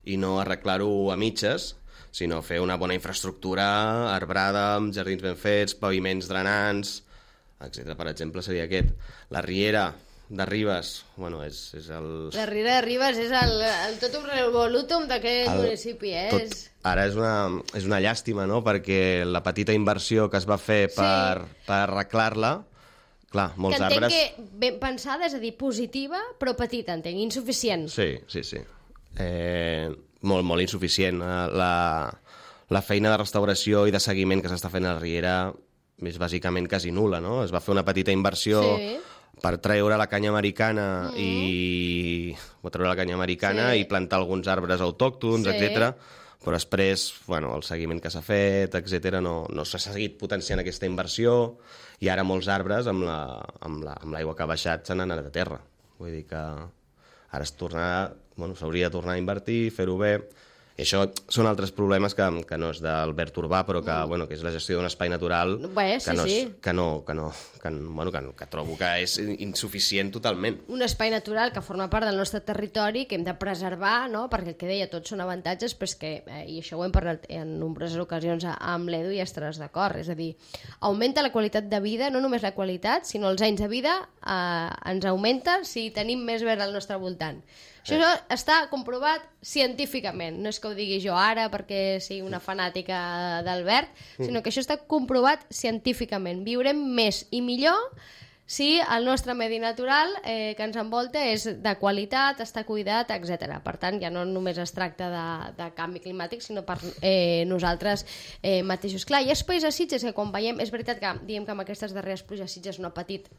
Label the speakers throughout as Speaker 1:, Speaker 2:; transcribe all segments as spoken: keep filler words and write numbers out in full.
Speaker 1: i no arreglar-ho a mitges, sinó fer una bona infraestructura arbrada, amb jardins ben fets, paviments drenants, etcètera. Per exemple, seria aquest. La Riera de Ribes, bueno, és, és el...
Speaker 2: La Riera de Ribes és el, el totum revolutum d'aquest el... municipi, eh?
Speaker 1: Tot...
Speaker 2: És...
Speaker 1: Ara és una, és una llàstima, no?, perquè la petita inversió que es va fer per, sí. per arreglar-la, clar, molts
Speaker 2: que entenc
Speaker 1: arbres...
Speaker 2: que ben pensada, és a dir, positiva, però petita, entenc, insuficient.
Speaker 1: Sí, sí, sí. Eh, molt, molt insuficient. La, la feina de restauració i de seguiment que s'està fent a la Riera és bàsicament quasi nul·la, no? Es va fer una petita inversió... Sí. per treure la canya americana mm. i o treure la canya americana sí. i plantar alguns arbres autòctons, sí. etcètera. Però després, bueno, el seguiment que s'ha fet, etcètera, no, no s'ha seguit potenciant aquesta inversió i ara molts arbres amb la, amb la, amb l'aigua que ha baixat s'han anat a terra. Vull dir que ara es tornarà, bueno, s'hauria de tornar a invertir, fer-ho bé. I això són altres problemes que, que no és d'Albert Urbà, però que, mm. bueno, que és la gestió d'un espai natural
Speaker 2: Bé, sí,
Speaker 1: que, no és,
Speaker 2: sí.
Speaker 1: que, no, que, no, que, bueno, que, que trobo que és insuficient totalment.
Speaker 2: Un espai natural que forma part del nostre territori, que hem de preservar, no? Perquè el que deia, tots són avantatges, però és que, eh, i això ho hem parlat en nombroses ocasions amb l'Edu i estaràs d'acord, és a dir, augmenta la qualitat de vida, no només la qualitat, sinó els anys de vida eh, ens augmenta si tenim més verd al nostre voltant. Això eh. està comprovat científicament, no és que ho digui jo ara perquè sigui una fanàtica d'Albert, sinó que això està comprovat científicament. Viurem més i millor si el nostre medi natural eh, que ens envolta és de qualitat, està cuidat, etcètera. Per tant, ja no només es tracta de, de canvi climàtic, sinó per eh, nosaltres eh, mateixos. Clar, hi ha espais a Sitges que quan veiem... És veritat que, diguem que amb aquestes darreres pluges Sitges no ha patit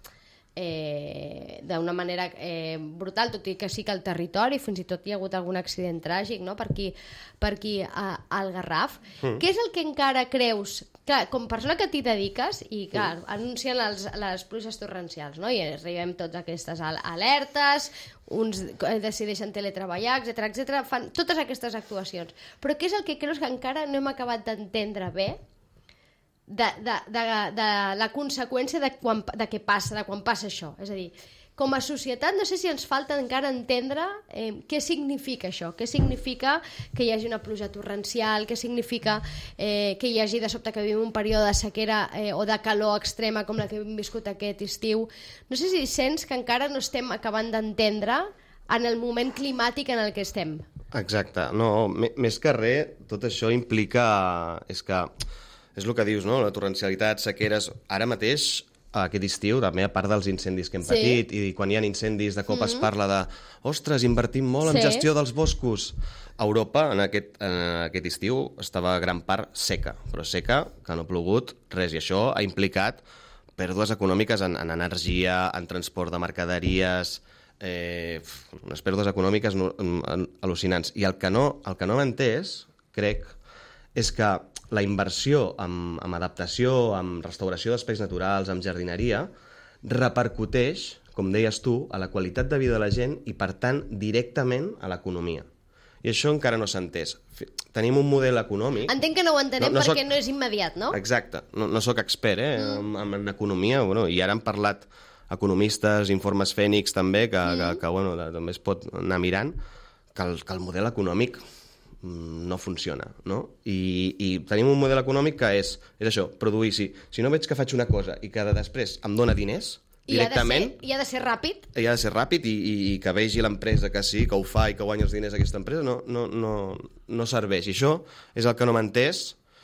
Speaker 2: Eh, d'una manera eh, brutal, tot i que sí que el territori fins i tot hi ha hagut algun accident tràgic, no? per aquí, per aquí a, al Garraf. Mm. Què és el que encara creus que, com persona que t'hi dediques i que mm. anuncien els, les pluges torrencials, no? I arribem tots aquestes alertes, uns decideixen teletreballar, etcètera, etcètera, fan totes aquestes actuacions, però què és el que creus que encara no hem acabat d'entendre bé De, de, de, de la conseqüència de, quan, de què passa, de quan passa això? És a dir, com a societat no sé si ens falta encara entendre eh, què significa això, què significa que hi hagi una pluja torrencial, què significa eh, que hi hagi de sobte que vivim un període de sequera eh, o de calor extrema com la que hem viscut aquest estiu. No sé si sents que encara no estem acabant d'entendre en el moment climàtic en el que estem.
Speaker 1: Exacte. No, més que res, tot això implica... És que és el que dius, no? La torrencialitat, sequeres... Ara mateix, aquest estiu, també a part dels incendis que hem sí. patit, i quan hi ha incendis de cop mm-hmm. es parla de ostres, invertim molt en sí. gestió dels boscos. A Europa, en aquest, en aquest estiu, estava gran part seca, però seca, que no ha plogut res, i això ha implicat pèrdues econòmiques en, en energia, en transport de mercaderies, eh, unes pèrdues econòmiques no, en, en, al·lucinants. I el que no, el que no hem entès, crec, és que la inversió en, en adaptació, en restauració d'espais naturals, en jardineria, repercuteix, com deies tu, a la qualitat de vida de la gent i, per tant, directament a l'economia. I això encara no s'ha entès. Tenim un model econòmic...
Speaker 2: Entenc que no ho entenem no, no perquè soc... no és immediat, no?
Speaker 1: Exacte. No, no sóc expert eh, mm. en, en economia, bueno, i ara han parlat economistes, informes Fènix també, que, mm. que, que bueno, també es pot anar mirant, que el, que el model econòmic no funciona, no? I, i tenim un model econòmic que és, és això, produir. Si, si no veig que faig una cosa i que després em dona diners,
Speaker 2: I
Speaker 1: directament...
Speaker 2: I ha de ser, i ha de ser ràpid?
Speaker 1: I ha de ser ràpid i, i, i que vegi l'empresa que sí, que ho fa i que guanya els diners aquesta empresa, no, no, no, no serveix. I això és el que no m'ha entès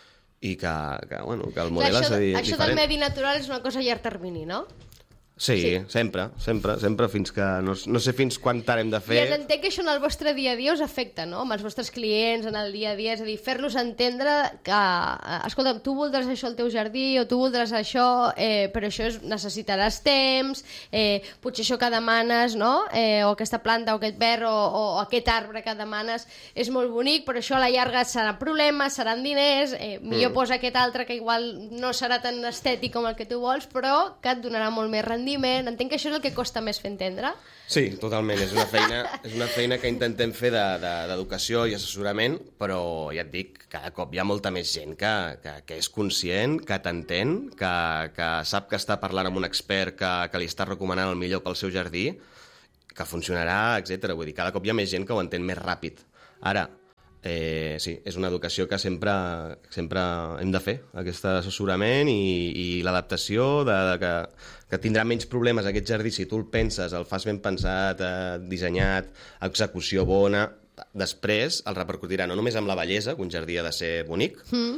Speaker 1: i que, que, bueno, que el model
Speaker 2: Clar, això,
Speaker 1: és
Speaker 2: això
Speaker 1: diferent.
Speaker 2: Del medi natural és una cosa a llarg termini, no?
Speaker 1: Sí, sí, sempre, sempre, sempre, fins que no, no sé fins quan t'hem de fer...
Speaker 2: I entenc que això en el vostre dia a dia us afecta, no? Amb els vostres clients, en el dia a dia, és a dir, fer-los entendre que, escolta, tu voldràs això al teu jardí o tu voldràs això, eh, però això és, necessitaràs temps, eh, potser això que demanes, no? Eh, o aquesta planta o aquest verd o, o aquest arbre que demanes és molt bonic, però això a la llarga serà problema, seran diners, eh, millor mm. posa aquest altre que igual no serà tan estètic com el que tu vols, però que et donarà molt més rendiment. Entenc que això és el que costa més fer entendre.
Speaker 1: Sí, totalment. És una feina, és una feina que intentem fer d'educació de, de, i assessorament, però ja et dic, cada cop hi ha molta més gent que, que, que és conscient, que t'entén, que, que sap que està parlant amb un expert que, que li està recomanant el millor pel seu jardí, que funcionarà, etcètera. Vull dir, cada cop hi ha més gent que ho entén més ràpid. Ara, eh, sí, és una educació que sempre, sempre hem de fer, aquest assessorament i, i l'adaptació de, de que, que tindrà menys problemes aquest jardí si tu el penses, el fas ben pensat, eh, dissenyat, execució bona, després el repercutirà no només amb la bellesa, que un jardí ha de ser bonic, mm.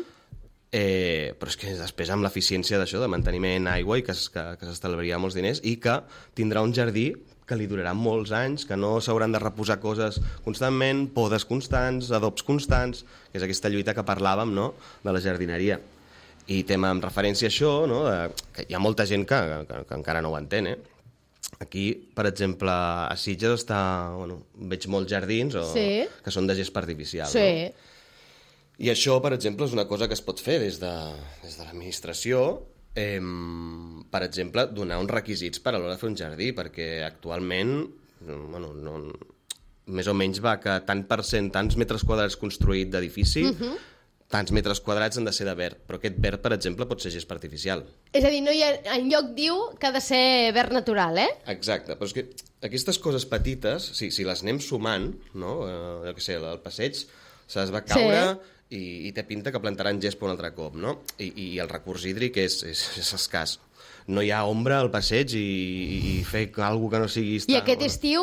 Speaker 1: eh, però és que després amb l'eficiència d'això, de manteniment, aigua, i que, que, que s'estalviarà molts diners i que tindrà un jardí que li durarà molts anys, que no s'hauran de reposar coses constantment, podes constants, adobs constants, que és aquesta lluita que parlàvem, no?, de la jardineria. I tema amb referència a això, no?, de, que hi ha molta gent que, que, que encara no ho entén, eh? Aquí, per exemple, a Sitges està, bueno, veig molts jardins o, sí. que són de gespa artificial, sí. no? I això, per exemple, és una cosa que es pot fer des de, des de l'administració. Eh, per exemple, donar uns requisits per a l'hora de fer un jardí, perquè actualment, bueno, no, més o menys va que tant per cent, tants metres quadrats construït d'edifici, uh-huh. tants metres quadrats han de ser de verd, però aquest verd, per exemple, pot ser gespa artificial.
Speaker 2: És a dir, no hi ha, enlloc diu que ha de ser verd natural, eh?
Speaker 1: Exacte, però és que aquestes coses petites, si, si les anem sumant, no? Eh, jo què sé, el passeig se'ls va caure... Sí. I, i té pinta que plantaran gespa un altre cop, no? I, i el recurs hídric és, és, és escàs. No hi ha ombra al passeig i, i fer alguna que no sigui... Estar,
Speaker 2: I aquest bueno. estiu,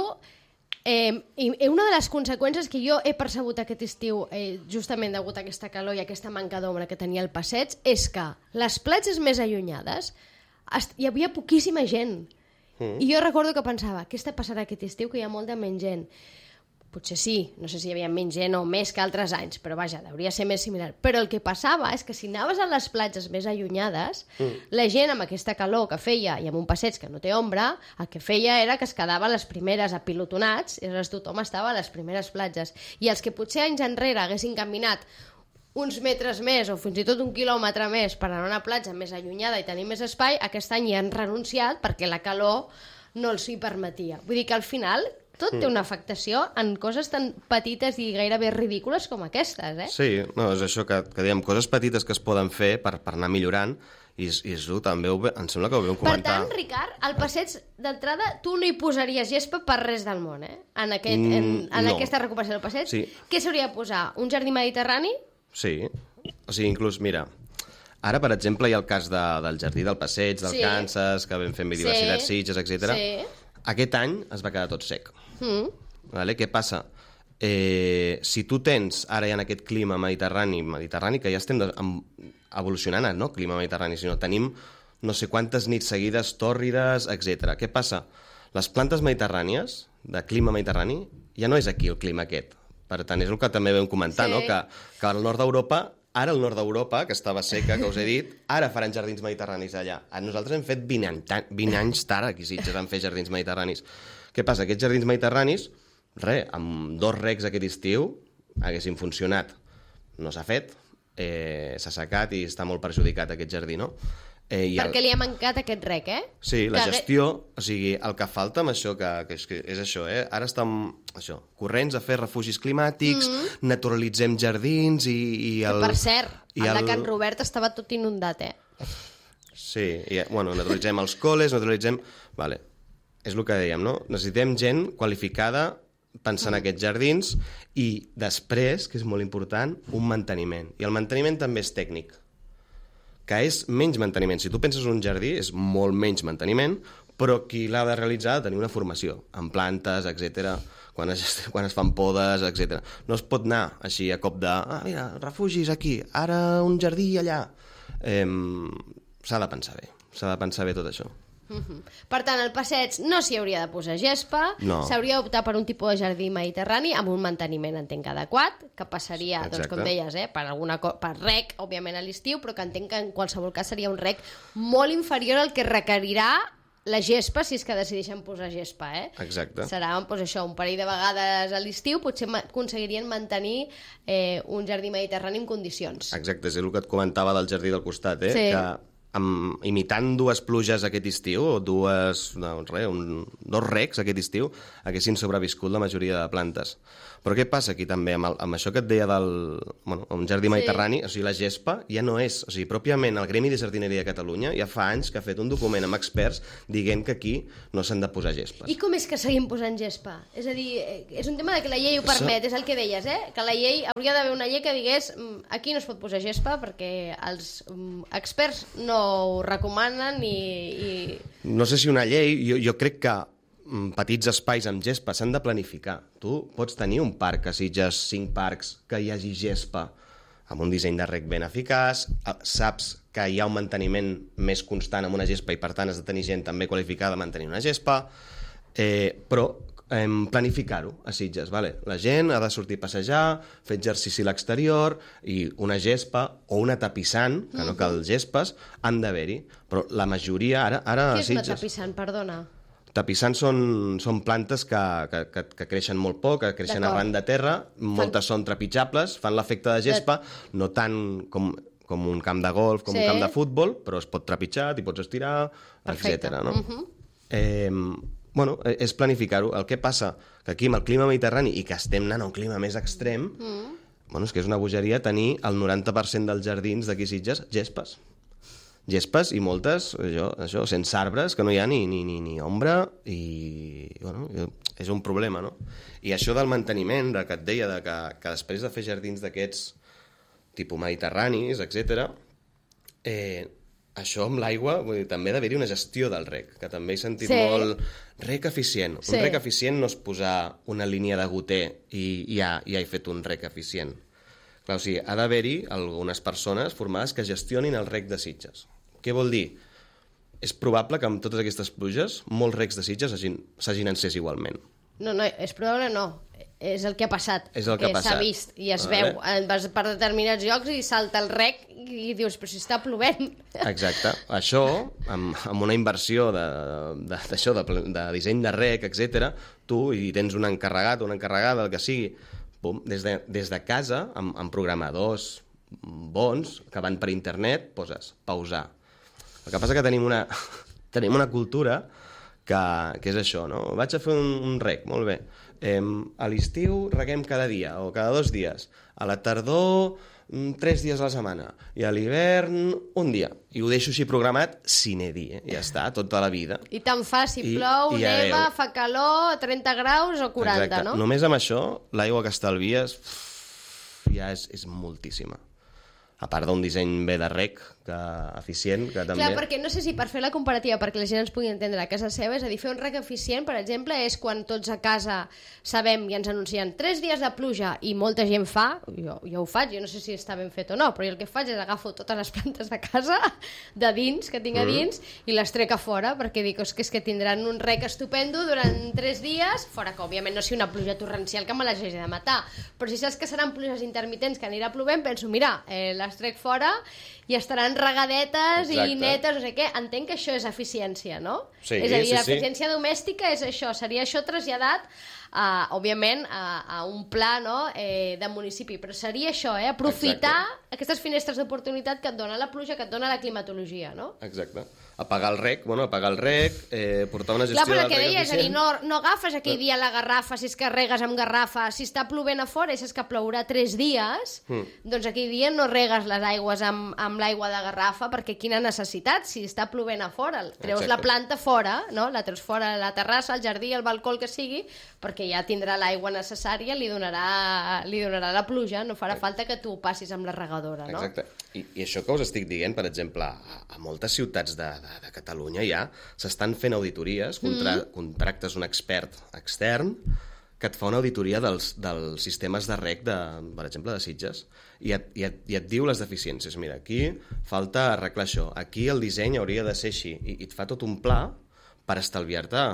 Speaker 2: eh, i una de les conseqüències que jo he percebut aquest estiu, eh, justament degut a aquesta calor i aquesta manca d'ombra que tenia el passeig, és que les platges més allunyades hi havia poquíssima gent. Mm. I jo recordo que pensava, què està passant aquest estiu, que hi ha molta menys gent? Potser sí, no sé si hi havia menys gent o més que altres anys, però vaja, hauria de ser més similar. Però el que passava és que si anaves a les platges més allunyades, mm. la gent amb aquesta calor que feia i amb un passeig que no té ombra, el que feia era que es quedava a les primeres apilotonats, i aleshores tothom estava a les primeres platges. I els que potser anys enrere haguessin caminat uns metres més o fins i tot un quilòmetre més per anar a una platja més allunyada i tenir més espai, aquest any hi han renunciat perquè la calor no els hi permetia. Vull dir que al final... tot té una afectació en coses tan petites i gairebé ridícules com aquestes, eh?
Speaker 1: Sí, no, és això que, que diem, coses petites que es poden fer per, per anar millorant, i, i és, també ho, em sembla que ho vam comentar.
Speaker 2: Per tant, Ricard, al passeig d'entrada tu no hi posaries gespa per res del món, eh? En, aquest, en, en no. aquesta recuperació del passeig. Sí. Què s'hauria de posar? Un jardí mediterrani?
Speaker 1: Sí, o sigui, inclús, mira, ara, per exemple, hi ha el cas de, del jardí del passeig, del sí. Kansas, que vam fer amb Biodiversitat sí. Sitges, etcètera. Sí. Aquest any es va quedar tot sec. Mm. Vale? Què passa? Eh, si tu tens ara ja en aquest clima mediterrani, mediterrani que ja estem de, amb, evolucionant, no clima mediterrani, sinó tenim no sé quantes nits seguides, tòrrides, etcètera. Què passa? Les plantes mediterrànies, de clima mediterrani, ja no és aquí el clima aquest. Per tant, és el que també vam comentar, sí. no? que, que al nord d'Europa, ara el nord d'Europa, que estava seca, que us he dit, ara faran jardins mediterranis allà. Nosaltres hem fet vint anys, vint anys tard aquí Sitges en fer jardins mediterranis. Què passa? Aquests jardins mediterranis, res, amb dos recs aquest estiu haguessin funcionat. No s'ha fet, eh, s'ha secat i està molt perjudicat aquest jardí, no? Eh, i
Speaker 2: Perquè
Speaker 1: el...
Speaker 2: li ha mancat aquest rec, eh?
Speaker 1: Sí, la que... gestió, o sigui, el que falta amb això, que, que, és, que és això, eh? Ara estem, això, corrents a fer refugis climàtics, mm-hmm. naturalitzem jardins i... i el...
Speaker 2: Que, per cert, el, el de Can Robert estava tot inundat, eh?
Speaker 1: Sí, i, bueno, naturalitzem els coles, naturalitzem... Vale. És el que dèiem, no? Necessitem gent qualificada pensant en mm. aquests jardins i després, que és molt important, un manteniment. I el manteniment també és tècnic, que és menys manteniment. Si tu penses en un jardí, és molt menys manteniment, però qui l'ha de realitzar ha de tenir una formació, en plantes, etcètera, quan es, quan es fan podes, etcètera. No es pot anar així a cop de, ah, mira, refugis aquí, ara un jardí allà. Eh, s'ha de pensar bé, s'ha de pensar bé tot això.
Speaker 2: Uh-huh. Per tant, al passeig no s'hi hauria de posar gespa, no. S'hauria d'optar per un tipus de jardí mediterrani amb un manteniment, entenc, adequat, que passaria, exacte. Doncs, com deies, eh, per, alguna co- per rec, òbviament, a l'estiu, però que entenc que en qualsevol cas seria un rec molt inferior al que requerirà la gespa, si és que decideixen posar gespa, eh?
Speaker 1: Exacte.
Speaker 2: Serà, doncs, això, un parell de vegades a l'estiu, potser ma- aconseguirien mantenir eh, un jardí mediterrani en condicions.
Speaker 1: Exacte, és el que et comentava del jardí del costat, eh?
Speaker 2: Sí.
Speaker 1: Que amb, imitant dues pluges aquest estiu, o dues, no, res, un, dos recs aquest estiu, haguessin sobreviscut la majoria de plantes. Però què passa aquí també amb, el, amb això que et deia del bueno, un jardí mediterrani, sí. O sigui, la gespa ja no és, o sigui, pròpiament el Gremi de Jardineria de Catalunya ja fa anys que ha fet un document amb experts dient que aquí no s'han de posar gespes.
Speaker 2: I com és que seguim posant gespa? És a dir, és un tema de que la llei ho permet, això... és el que deies, eh? Que la llei, hauria d'haver una llei que digués aquí no es pot posar gespa perquè els experts no ho recomanen i... i...
Speaker 1: No sé si una llei, jo, jo crec que petits espais amb gespa s'han de planificar. Tu pots tenir un parc a Sitges, cinc parcs, que hi hagi gespa amb un disseny de rec ben eficaç, saps que hi ha un manteniment més constant amb una gespa i per tant has de tenir gent també qualificada a mantenir una gespa, eh, però eh, planificar-ho a Sitges. Vale? La gent ha de sortir a passejar, fer exercici a l'exterior i una gespa o una tapissant, que no cal gespes, han d'haver-hi. Però la majoria ara... ara
Speaker 2: Què és
Speaker 1: Sitges...
Speaker 2: una tapissant, perdona?
Speaker 1: Tapissants són, són plantes que, que, que, que creixen molt poc, que creixen arran de terra, moltes fan... són trepitjables, fan l'efecte de gespa, de... no tant com, com un camp de golf, com sí. un camp de futbol, però es pot trepitjar, t'hi pots estirar, etcètera. No? Uh-huh. eh, bueno, és planificar-ho. El que passa que aquí amb el clima mediterrani i que estem anant a un clima més extrem, uh-huh. bueno, és que és una bogeria tenir el noranta per cent dels jardins d'aquí Sitges gespes. Gespes i moltes, això, això, sense arbres, que no hi ha ni, ni, ni, ni ombra i, bueno, és un problema, no? I això del manteniment, de que et deia de que, que després de fer jardins d'aquests tipus mediterranis, etcètera, eh, això amb l'aigua, vull dir, també ha d'haver-hi una gestió del rec, que també he sentit sí. molt rec eficient. Sí. Un rec eficient no és posar una línia de goter i ja, ja he fet un rec eficient. Clar, o sigui, ha d'haver-hi algunes persones formades que gestionin el rec de Sitges. Què vol dir? És probable que amb totes aquestes pluges molts recs de Sitges s'hagin encès igualment.
Speaker 2: No, no, és probable no. És el que ha passat.
Speaker 1: És el que, que ha passat.
Speaker 2: S'ha vist i es veu. Vas per determinats llocs i salta el rec i dius, però si està plovent. Exacte.
Speaker 1: Això, amb, amb una inversió de, de, d'això, de, de disseny de rec, etcètera, tu hi tens un encarregat o una encarregada, el que sigui, Bum, des, de, des de casa, amb, amb programadors bons, que van per internet, poses pausar. El que passa que tenim una, tenim una cultura que, que és això, no? Vaig a fer un, un rec, molt bé. Eh, a l'estiu reguem cada dia o cada dos dies. A la tardor, tres dies a la setmana. I a l'hivern, un dia. I ho deixo així programat sine die. Ja està, tota la vida.
Speaker 2: I tant fa, si I, plou, i neva, fa calor, trenta graus o quaranta,
Speaker 1: exacte. No? Només amb això, l'aigua que estalvies ja és, és moltíssima. A part d'un disseny bé de rec, que eficient, que també...
Speaker 2: Clar, perquè no sé si per fer la comparativa, perquè la gent ens pugui entendre a casa seva, és a dir, fer un rec eficient, per exemple, és quan tots a casa sabem i ens anuncien tres dies de pluja i molta gent fa, jo, jo ho faig, jo no sé si està ben fet o no, però jo el que faig és agafo totes les plantes de casa, de dins, que tinc a dins, mm. i les trec a fora, perquè dic, és que, és que tindran un rec estupendo durant tres dies, fora que, òbviament, no sigui una pluja torrencial que me les hagi de matar, però si saps que seran pluges intermitents que anirà plovent, penso, mira, eh, les trec fora i estaran regadetes Exacte. I netes, no sé què. Entenc que això és eficiència, no?
Speaker 1: Sí,
Speaker 2: és a dir,
Speaker 1: sí,
Speaker 2: l'eficiència
Speaker 1: sí.
Speaker 2: domèstica és això, seria això traslladat a, òbviament, a, a un pla, no? eh, de municipi, però seria això, eh? aprofitar Exacte. Aquestes finestres d'oportunitat que et dona la pluja, que et dona la climatologia, no?
Speaker 1: Exacte. Apagar el rec, bueno, apagar el rec, eh, portar una gestió
Speaker 2: Clar,
Speaker 1: del
Speaker 2: rec
Speaker 1: deia,
Speaker 2: eficient. És a dir, no, no agafes aquell dia la garrafa, si és que regues amb garrafa, si està plovent a fora i saps que plourà tres dies, mm. doncs aquell dia no regues les aigües amb, amb l'aigua de garrafa, perquè quina necessitat, si està plovent a fora, treus Exacte. La planta fora, no? La treus fora a la terrassa, al jardí, al balcó, el que sigui, perquè ja tindrà l'aigua necessària, li donarà, li donarà la pluja, no farà Exacte. Falta que tu ho passis amb la regadora, no?
Speaker 1: Exacte. I, i això que us estic dient, per exemple, a, a moltes ciutats de, de, de Catalunya ja s'estan fent auditories, contra, mm. contractes un expert extern que et fa una auditoria dels, dels sistemes de rec, de, per exemple, de Sitges, i et, i, et, i et diu les deficiències. Mira, aquí falta arreglar això, aquí el disseny hauria de ser així, i, i et fa tot un pla per estalviar-te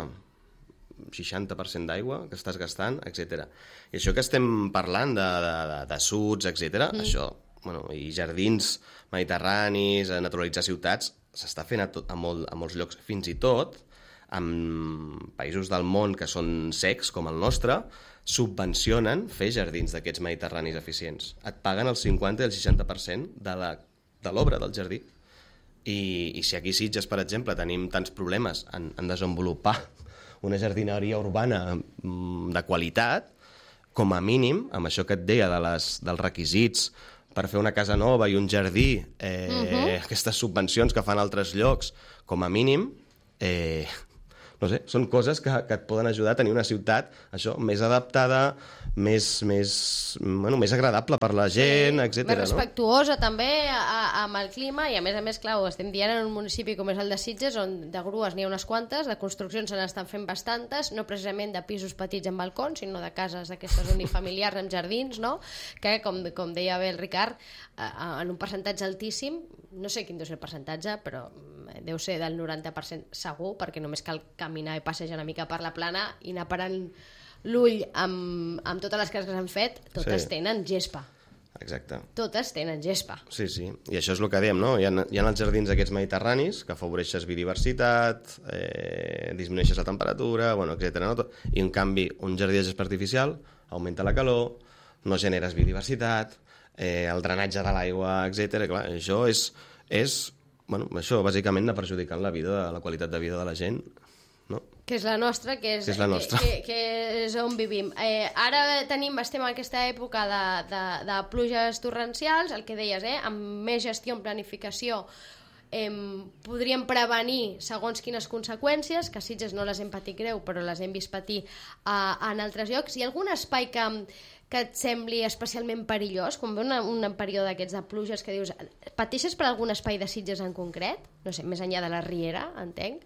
Speaker 1: seixanta per cent d'aigua que estàs gastant, etcètera. I això que estem parlant de, de, de, de suds, etcètera, mm. això, bueno, i jardins mediterranis, naturalitzar ciutats, s'està fent a, tot, a, molt, a molts llocs, fins i tot en països del món que són secs, com el nostre, subvencionen fer jardins d'aquests mediterranis eficients. Et paguen el cinquanta i el seixanta per cent de la, de l'obra del jardí. I, i si aquí a Sitges, per exemple, tenim tants problemes en, en desenvolupar una jardineria urbana de qualitat, com a mínim, amb això que et deia de les, dels requisits per fer una casa nova i un jardí, eh, uh-huh. aquestes subvencions que fan altres llocs, com a mínim, eh, no sé, són coses que, que et poden ajudar a tenir una ciutat, això, més adaptada, més, més, bueno, més agradable per la gent,
Speaker 2: sí,
Speaker 1: etcètera.
Speaker 2: Més respectuosa, no? També a, a, amb el clima, i a més a més, clar, ho estem dient en un municipi com és el de Sitges, on de grues n'hi ha unes quantes, de construccions se n'estan fent bastantes, no precisament de pisos petits amb balcons, sinó de cases d'aquestes unifamiliars amb jardins, no? Que, com, com deia bé el Ricard, en un percentatge altíssim, no sé quin deu ser el percentatge, però deu ser del noranta per cent segur, perquè només cal caminar i passejar una mica per la plana i anar parant l'ull amb, amb totes les cases que s'han fet, totes sí. tenen gespa.
Speaker 1: Exacte.
Speaker 2: Totes tenen gespa.
Speaker 1: Sí, sí. I això és el que dèiem, no? Hi ha, hi ha els jardins aquests mediterranis que afavoreixes biodiversitat, eh, disminueixes la temperatura, bueno, etcètera. No? I, en canvi, un jardí de gespa artificial augmenta la calor, no generes biodiversitat, eh, el drenatge de l'aigua, etcètera. Clar, això és, és bueno, això, bàsicament, de perjudicant la vida, la qualitat de vida de la gent, no?
Speaker 2: Que és la nostra, que és,
Speaker 1: que és, la nostra.
Speaker 2: Que, que, que és on vivim. Eh, ara tenim, estem en aquesta època de, de, de pluges torrencials, el que deies, eh, amb més gestió en planificació, eh, podríem prevenir segons quines conseqüències, que a Sitges no les hem patit greu, però les hem vist patir eh, en altres llocs. Hi ha algun espai que, que et sembli especialment perillós, quan ve una, un període d'aquests de pluges que dius, pateixes per algun espai de Sitges en concret? No sé, més enllà de la Riera, entenc.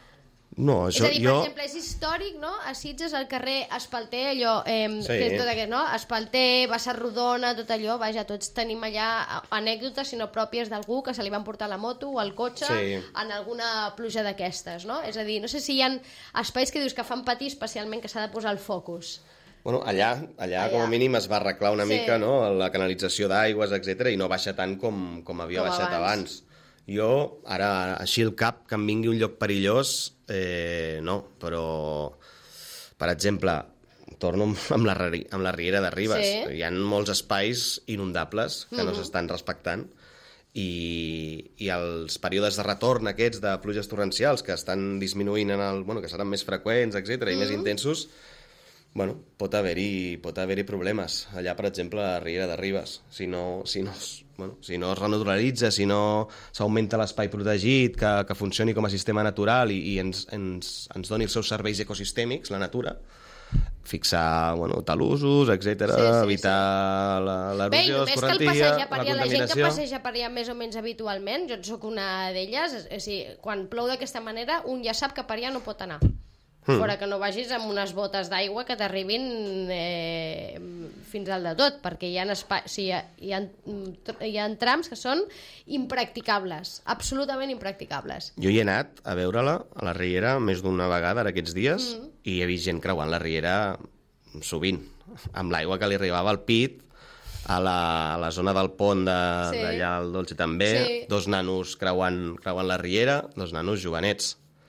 Speaker 1: No, això,
Speaker 2: és a dir, per
Speaker 1: jo...
Speaker 2: exemple, és històric, no? A Sitges, al carrer Espalter, allò, eh,
Speaker 1: sí.
Speaker 2: que és tot aquest, no? Espalter, Bassa Rodona, tot allò, vaja, tots tenim allà anècdotes, sinó pròpies d'algú que se li van portar la moto o el cotxe
Speaker 1: sí.
Speaker 2: en alguna pluja d'aquestes, no? És a dir, no sé si hi ha espais que dius que fan patir especialment, que s'ha de posar el focus.
Speaker 1: Bueno, allà, allà, allà, com a mínim, es va arreglar una sí. mica, no?, la canalització d'aigües, etcètera, i no baixa tant com, com havia com baixat abans. abans. Jo, ara, així el cap, que em vingui un lloc perillós, eh, no, però, per exemple, torno amb la, amb la Riera de Ribes. Sí. Hi ha molts espais inundables que mm-hmm. no s'estan respectant i, i els períodes de retorn aquests de pluges torrencials que estan disminuint, en el, bueno, que seran més freqüents, etcètera, mm-hmm. i més intensos, bueno, pot haver-hi pot haver-hi problemes. Allà, per exemple, a la Riera de Ribes. Si no, si no, bueno, si no es renaturalitza, si no s'augmenta l'espai protegit, que, que funcioni com a sistema natural i, i ens, ens, ens doni els seus serveis ecosistèmics, la natura, fixar, bueno, talussos, etcètera, sí, sí, evitar sí. l'erosió, l'escorrentia, la contaminació...
Speaker 2: La gent que passeja per allà més o menys habitualment, jo sóc una d'elles, és, és dir, quan plou d'aquesta manera, un ja sap que per allà no pot anar. Hmm. Fora que no vagis amb unes botes d'aigua que t'arribin eh, fins al de tot, perquè hi ha, espai, o sigui, hi, ha, hi ha trams que són impracticables, absolutament impracticables.
Speaker 1: Jo hi he anat a veure-la a la Riera més d'una vegada ara aquests dies mm. i he vist gent creuant la Riera sovint, amb l'aigua que li arribava al pit, a la, a la zona del pont d'allà de, sí. al Dolce també, sí. dos nanos creuant, creuant la Riera, dos nanos jovenets.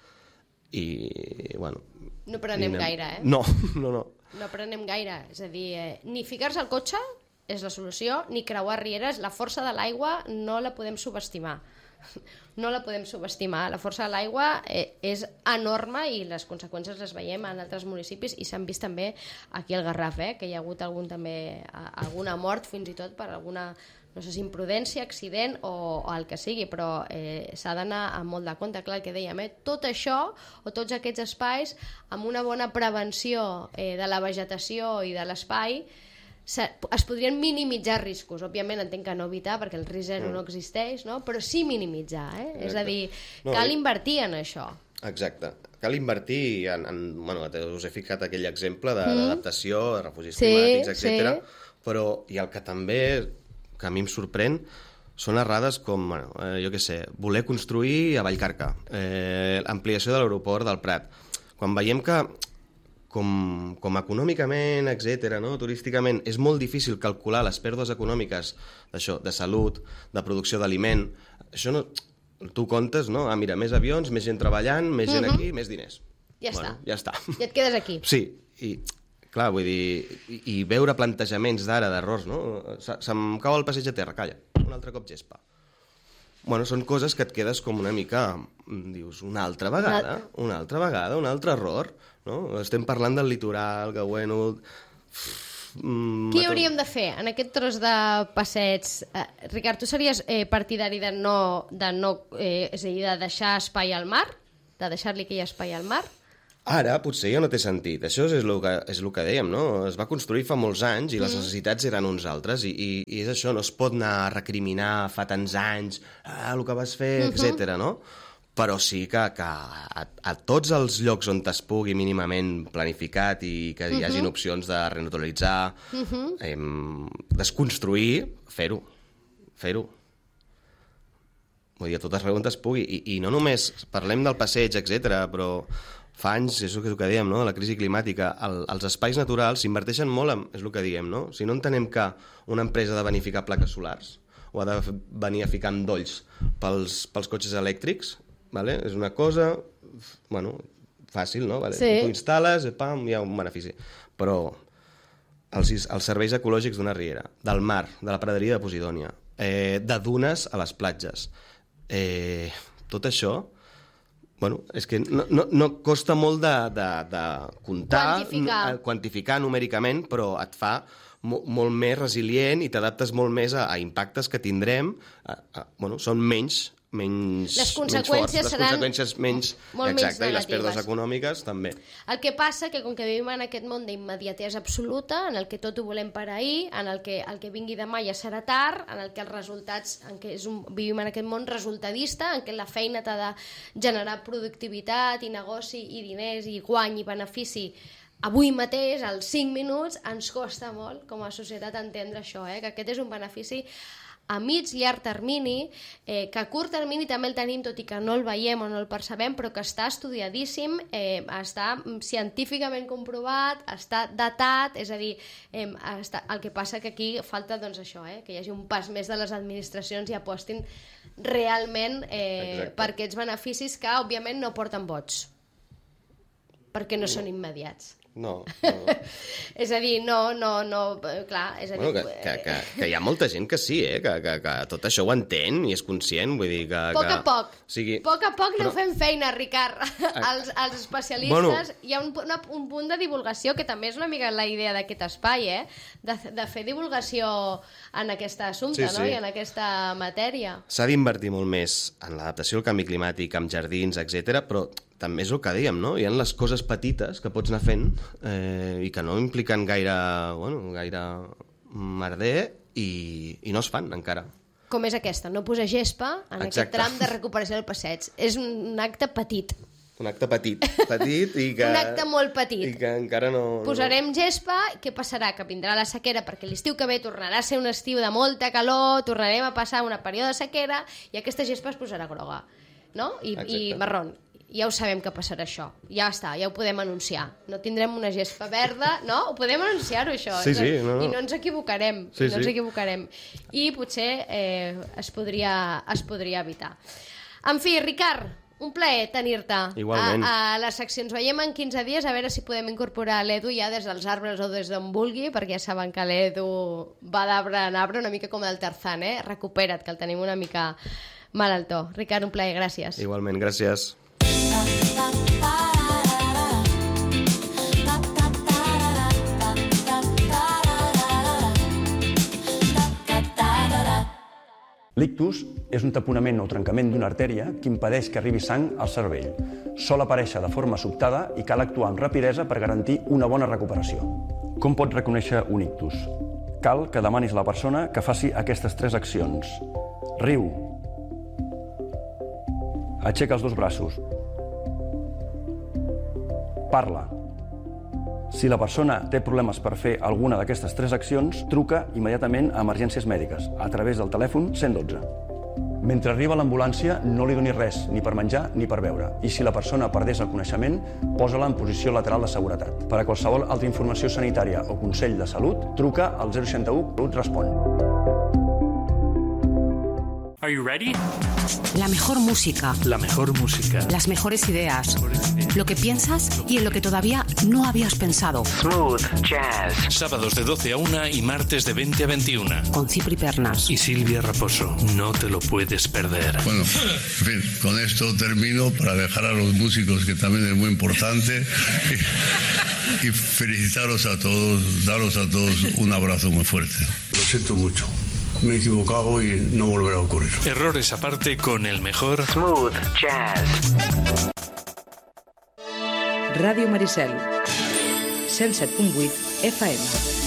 Speaker 1: I, bueno...
Speaker 2: No prenem anem... gaire, eh?
Speaker 1: No, no, no.
Speaker 2: No prenem gaire, és a dir, eh, ni ficar-se al cotxe és la solució, ni creuar rieres, la força de l'aigua no la podem subestimar. No la podem subestimar. La força de l'aigua eh, és enorme i les conseqüències les veiem en altres municipis i s'han vist també aquí al Garraf, eh, que hi ha hagut algun, també, alguna mort fins i tot per alguna... no sé si imprudència, accident o, o el que sigui, però eh, s'ha d'anar amb molt de compte, clar, el que dèiem, eh? Tot això, o tots aquests espais, amb una bona prevenció eh, de la vegetació i de l'espai, es podrien minimitzar riscos. Òbviament entenc que no evitar, perquè el risc zero no existeix, no? Però sí minimitzar, eh? Exacte. És a dir, no, cal invertir en això.
Speaker 1: Exacte. Cal invertir en... en bueno, us he ficat aquell exemple d'adaptació, de, de refugis sí, climàtics, etcètera. Sí. Però i el que també... que a mi em sorprèn, són errades com, bueno, eh, jo què sé, voler construir a Vallcarca, eh, ampliació de l'aeroport del Prat. Quan veiem que, com, com econòmicament, etcètera, no, turísticament, és molt difícil calcular les pèrdues econòmiques d'això, de salut, de producció d'aliment, això no... Tu comptes, no? Ah, mira, més avions, més gent treballant, més gent uh-huh. aquí, més diners.
Speaker 2: Ja
Speaker 1: bueno,
Speaker 2: està.
Speaker 1: Ja està.
Speaker 2: I et quedes aquí.
Speaker 1: Sí, i... Clar, vull dir, i, i veure plantejaments d'ara d'errors, no? Se, se'm cau el passeig a terra, calla, un altre cop gespa. Bueno, són coses que et quedes com una mica, dius, una altra vegada, una, una altra vegada, un altre error, no? Estem parlant del litoral, que bueno... Mm,
Speaker 2: Què hauríem de fer en aquest tros de passeig? Eh, Ricard, tu series eh, partidari de no, de no eh, és a dir, de deixar espai al mar? De deixar-li que hi ha espai al mar?
Speaker 1: Ara potser ja no té sentit. Això és el que, és el que dèiem, no? Es va construir fa molts anys i les mm. necessitats eren uns altres i, i, i és això, no es pot anar a recriminar fa tants anys ah, el que vas fer, mm-hmm. etcètera, no? Però sí que, que a, a tots els llocs on es pugui mínimament planificat i que hi hagin mm-hmm. opcions de renaturalitzar, mm-hmm. eh, desconstruir, fer-ho, fer-ho. Vull dir, a totes arreu on es pugui. I, i no només parlem del passeig, etcètera, però fa anys, és el que dèiem, no? De la crisi climàtica, el, els espais naturals s'inverteixen molt en, és el que diem, no? Si no entenem que una empresa ha de venir a ficar plaques solars o ha de venir a ficar endolls pels, pels cotxes elèctrics, vale? És una cosa, bueno, fàcil, no? Vale?
Speaker 2: Sí.
Speaker 1: Tu instal·les, pam, hi ha un benefici. Però els, els serveis ecològics d'una riera, del mar, de la praderia de Posidònia, eh, de dunes a les platges, eh, tot això... Bueno, és que no, no, no costa molt de, de, de comptar,
Speaker 2: quantificar.
Speaker 1: quantificar numèricament, però et fa mo, molt més resilient i t'adaptes molt més a, a impactes que tindrem. A, a, bueno, són menys, menys,
Speaker 2: les
Speaker 1: menys
Speaker 2: conseqüències
Speaker 1: forts,
Speaker 2: seran
Speaker 1: les conseqüències menys,
Speaker 2: molt
Speaker 1: exacte,
Speaker 2: menys negatives.
Speaker 1: I les pèrdues econòmiques també.
Speaker 2: El que passa que com que vivim en aquest món d'immediatesa absoluta, en el que tot ho volem per ahir, en el que el que vingui demà ja serà tard, en el que els resultats, en què és un, vivim en aquest món resultadista, en què la feina t'ha de generar productivitat i negoci i diners i guany i benefici avui mateix, als cinc minuts, ens costa molt com a societat entendre això, eh? Que aquest és un benefici a mig, llarg termini, eh, que a curt termini també el tenim, tot i que no el veiem o no el percebem, però que està estudiadíssim, eh, està científicament comprovat, està datat, és a dir, eh, està, el que passa que aquí falta doncs això, eh, que hi hagi un pas més de les administracions i apostin realment eh, per aquests beneficis que, òbviament, no porten vots, perquè no, no. són immediats.
Speaker 1: No, no.
Speaker 2: És a dir, no, no, no, clar, és a dir...
Speaker 1: Bueno, que, que, que, que hi ha molta gent que sí, eh? que, que, que tot això ho entén i és conscient, vull dir que...
Speaker 2: A poc
Speaker 1: que,
Speaker 2: a poc,
Speaker 1: o sigui,
Speaker 2: poc a poc aneu
Speaker 1: però...
Speaker 2: fent feina, Ricard. Els, els especialistes, bueno, hi ha un, una, un punt de divulgació, que també és una mica la idea d'aquest espai, eh? de, de fer divulgació en aquest assumpte, sí, sí. no? I en aquesta matèria.
Speaker 1: S'ha d'invertir molt més en l'adaptació al canvi climàtic, amb jardins, etcètera, però també és el que dèiem, no? Hi ha les coses petites que pots anar fent eh, i que no impliquen gaire, bueno, gaire merder i, i no es fan encara.
Speaker 2: Com és aquesta, no posar gespa en
Speaker 1: Exacte.
Speaker 2: Aquest tram de recuperació del passeig. És un acte petit.
Speaker 1: Un acte petit, petit i que...
Speaker 2: un acte molt petit.
Speaker 1: I que encara no...
Speaker 2: Posarem gespa, què passarà? Que vindrà la sequera, perquè l'estiu que ve tornarà a ser un estiu de molta calor, tornarem a passar una període de sequera i aquesta gespa es posarà groga, no? I, i marrón. Ja ho sabem que passarà això. Ja està, ja ho podem anunciar. No tindrem una gespa verda, no? Ho podem anunciar-ho, això.
Speaker 1: Sí, sí, no, no.
Speaker 2: I no ens equivocarem.
Speaker 1: Sí,
Speaker 2: no ens
Speaker 1: sí.
Speaker 2: equivocarem. I potser eh, es, podria, es podria evitar. En fi, Ricard, un plaer tenir-te a, a les seccions. Veiem en quinze dies a veure si podem incorporar l'Edu ja des dels arbres o des d'on vulgui, perquè ja saben que l'Edu va d'arbre en arbre, una mica com el Tarzan, eh? Recupera't, que el tenim una mica malaltó. Ricard, un plaer, gràcies.
Speaker 1: Igualment, gràcies.
Speaker 3: L'ictus és un taponament o trencament d'una artèria que impedeix que arribi sang al cervell. Sol aparèixer de forma sobtada i cal actuar amb rapidesa per garantir una bona recuperació. Com pots reconèixer un ictus? Cal que demanis a la persona que faci aquestes tres accions. Riu. Aixeca els dos braços. Parla. Si la persona té problemes per fer alguna d'aquestes tres accions, truca immediatament a emergències mèdiques, a través del telèfon cent dotze. Mentre arriba l'ambulància, no li doni res, ni per menjar ni per beure. I si la persona perdés el coneixement, posa-la en posició lateral de seguretat. Per a qualsevol altra informació sanitària o consell de salut, truca al zero seixanta u, Salut respon.
Speaker 4: Are you ready?
Speaker 5: La mejor música.
Speaker 4: La mejor música.
Speaker 5: Las mejores ideas. Lo que piensas y en lo que todavía no habías pensado.
Speaker 6: Smooth Jazz.
Speaker 7: Sábados de doce a una y martes de veinte a veintiuna.
Speaker 5: Con Cipri Pernas.
Speaker 7: Y Silvia Raposo. No te lo puedes perder.
Speaker 8: Bueno, en fin, con esto termino para dejar a los músicos, que también es muy importante. Y, y felicitaros a todos, daros a todos un abrazo muy fuerte. Lo siento mucho. Me he equivocado y no volverá a ocurrir.
Speaker 7: Errores aparte con el mejor
Speaker 6: Smooth Jazz.
Speaker 9: Ràdio Maricel, cent set punt vuit F M.